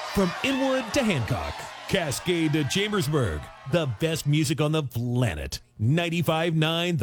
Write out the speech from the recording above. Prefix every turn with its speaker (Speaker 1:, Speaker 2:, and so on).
Speaker 1: From Inwood to Hancock, Cascade to Chambersburg, the best music on the planet. 95.9